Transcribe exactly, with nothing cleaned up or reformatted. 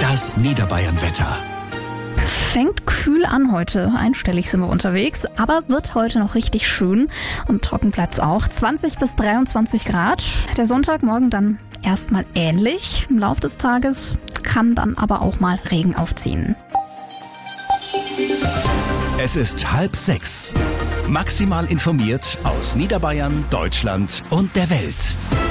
Das Niederbayern-Wetter. Fängt kühl an heute, einstellig sind wir unterwegs, aber wird heute noch richtig schön und trocken bleibt's auch. zwanzig bis dreiundzwanzig Grad. Der Sonntagmorgen dann erstmal ähnlich. Im Laufe des Tages kann dann aber auch mal Regen aufziehen. Es ist halb sechs. Maximal informiert aus Niederbayern, Deutschland und der Welt.